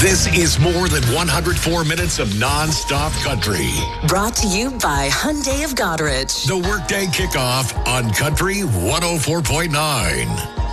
This is more than 104 minutes of non-stop country. Brought to you by Hyundai of Goderich. The Workday Kickoff on Country 104.9.